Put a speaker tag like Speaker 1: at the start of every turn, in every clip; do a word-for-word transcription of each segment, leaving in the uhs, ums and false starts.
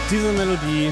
Speaker 1: Diese Melodie,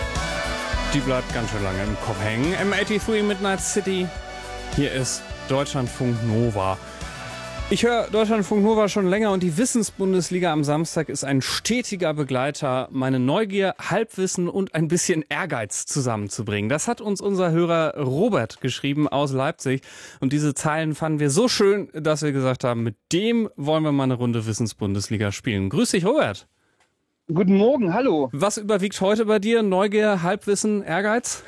Speaker 1: die bleibt ganz schön lange im Kopf hängen. M dreiundachtzig Midnight City. Hier ist Deutschlandfunk Nova. Ich höre Deutschlandfunk Nova schon länger und die Wissensbundesliga am Samstag ist ein stetiger Begleiter, meine Neugier, Halbwissen und ein bisschen Ehrgeiz zusammenzubringen. Das hat uns unser Hörer Robert geschrieben aus Leipzig und diese Zeilen fanden wir so schön, dass wir gesagt haben, mit dem wollen wir mal eine Runde Wissensbundesliga spielen. Grüß dich, Robert.
Speaker 2: Guten Morgen, hallo.
Speaker 1: Was überwiegt heute bei dir? Neugier, Halbwissen, Ehrgeiz?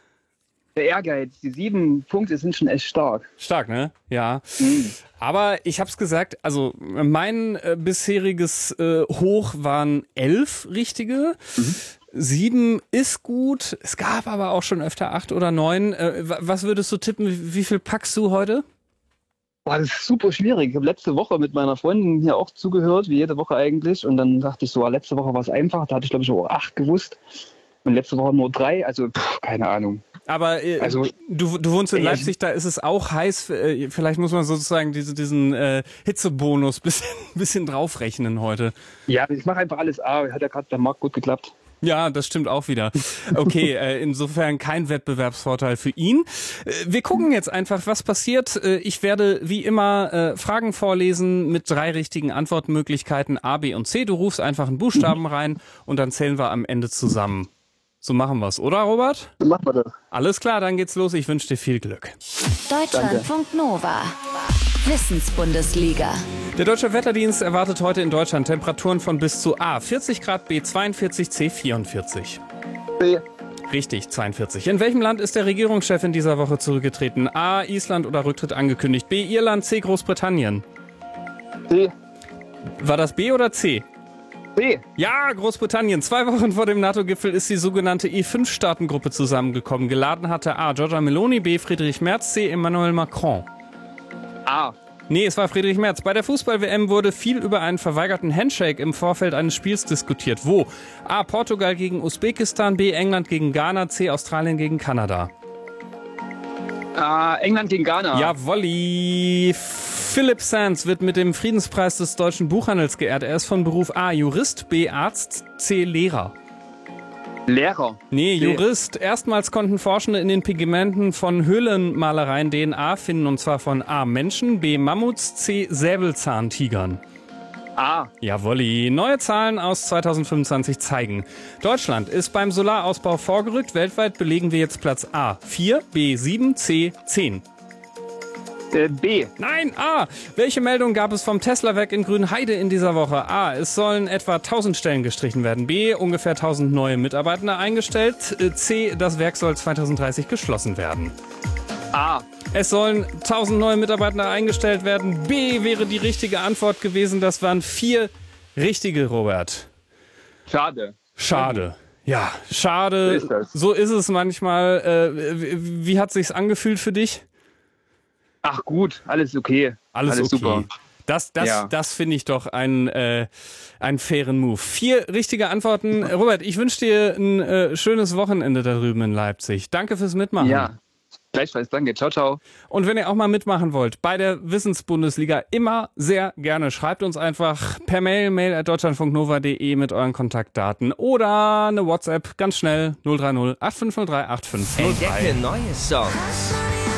Speaker 2: Der Ehrgeiz, die sieben Punkte sind schon echt stark.
Speaker 1: Stark, ne? Ja.
Speaker 2: Mhm.
Speaker 1: Aber ich hab's gesagt, also mein äh, bisheriges äh, Hoch waren elf richtige. Mhm. Sieben ist gut. Es gab aber auch schon öfter acht oder neun. Äh, was würdest du tippen? Wie, wie viel packst du heute?
Speaker 2: Boah, das ist super schwierig. Ich habe letzte Woche mit meiner Freundin hier auch zugehört, wie jede Woche eigentlich. Und dann dachte ich so, letzte Woche war es einfach. Da hatte ich, glaube ich, auch acht gewusst. Und letzte Woche nur drei. Also, pff, keine Ahnung.
Speaker 1: Aber äh,
Speaker 2: also,
Speaker 1: du, du wohnst in
Speaker 2: äh,
Speaker 1: Leipzig, da ist es auch heiß. Äh, vielleicht muss man sozusagen diese, diesen äh, Hitzebonus ein bisschen, bisschen draufrechnen heute.
Speaker 2: Ja, ich mache einfach alles A. Hat ja gerade beim Markt gut geklappt.
Speaker 1: Ja, das stimmt auch wieder. Okay, äh, insofern kein Wettbewerbsvorteil für ihn. Äh, wir gucken jetzt einfach, was passiert. Äh, ich werde wie immer äh, Fragen vorlesen mit drei richtigen Antwortmöglichkeiten A, B und C. Du rufst einfach einen Buchstaben rein und dann zählen wir am Ende zusammen. So machen wir's, oder Robert?
Speaker 2: So machen wir das.
Speaker 1: Alles klar, dann geht's los. Ich wünsche dir viel Glück.
Speaker 3: Deutschlandfunk Nova. Wissensbundesliga.
Speaker 1: Der Deutsche Wetterdienst erwartet heute in Deutschland Temperaturen von bis zu A vierzig Grad, B zweiundvierzig, C vierundvierzig.
Speaker 2: B.
Speaker 1: Richtig, zweiundvierzig. In welchem Land ist der Regierungschef in dieser Woche zurückgetreten? A, Island oder Rücktritt angekündigt? B, Irland, C, Großbritannien.
Speaker 2: C.
Speaker 1: War das B oder C?
Speaker 2: B.
Speaker 1: Ja, Großbritannien. Zwei Wochen vor dem NATO-Gipfel ist die sogenannte E fünf Staatengruppe zusammengekommen. Geladen hatte A, Giorgia Meloni, B, Friedrich Merz, C, Emmanuel Macron.
Speaker 2: A.
Speaker 1: Nee, es war Friedrich Merz. Bei der Fußball-W M wurde viel über einen verweigerten Handshake im Vorfeld eines Spiels diskutiert. Wo? A, Portugal gegen Usbekistan, B, England gegen Ghana, C, Australien gegen Kanada.
Speaker 2: A. England gegen Ghana.
Speaker 1: Jawolli. Philipp Sands wird mit dem Friedenspreis des deutschen Buchhandels geehrt. Er ist von Beruf A, Jurist, B, Arzt, C, Lehrer.
Speaker 2: Lehrer.
Speaker 1: Nee,
Speaker 2: C.
Speaker 1: Jurist. Erstmals konnten Forschende in den Pigmenten von Höhlenmalereien D N A finden, und zwar von A, Menschen, B, Mammuts, C, Säbelzahntigern.
Speaker 2: A.
Speaker 1: Jawolli. Neue Zahlen aus zweitausendfünfundzwanzig zeigen: Deutschland ist beim Solarausbau vorgerückt. Weltweit belegen wir jetzt Platz A vier, B sieben, C zehn.
Speaker 2: Äh, B.
Speaker 1: Nein, A. Welche Meldung gab es vom Tesla-Werk in Grünheide in dieser Woche? A. Es sollen etwa tausend Stellen gestrichen werden. B. Ungefähr tausend neue Mitarbeitende eingestellt. C. Das Werk soll zweitausenddreißig geschlossen werden.
Speaker 2: A.
Speaker 1: Es sollen tausend neue Mitarbeitende eingestellt werden. B. Wäre die richtige Antwort gewesen. Das waren vier richtige, Robert.
Speaker 2: Schade.
Speaker 1: Schade. Ja, schade.
Speaker 2: So ist das.
Speaker 1: So ist es manchmal. Äh, wie hat sich's angefühlt für dich?
Speaker 2: Ach gut, alles okay.
Speaker 1: Alles,
Speaker 2: alles
Speaker 1: okay.
Speaker 2: super.
Speaker 1: Das, das,
Speaker 2: Ja.
Speaker 1: das finde ich doch einen, äh, einen fairen Move. Vier richtige Antworten. Robert, ich wünsche dir ein äh, schönes Wochenende da drüben in Leipzig. Danke fürs Mitmachen.
Speaker 2: Ja, gleichfalls, danke. Ciao, ciao.
Speaker 1: Und wenn ihr auch mal mitmachen wollt bei der Wissensbundesliga, immer sehr gerne. Schreibt uns einfach per Mail, mail at deutschlandfunknova punkt de mit euren Kontaktdaten oder eine WhatsApp, ganz schnell, null drei null acht fünf null drei acht fünf null drei.
Speaker 4: Entdecke neue Songs.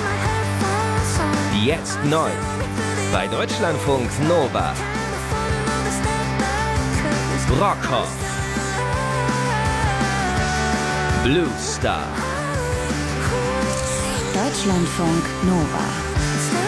Speaker 4: Jetzt neu. Bei Deutschlandfunk Nova. Brockhoff. Blue Star.
Speaker 3: Deutschlandfunk Nova.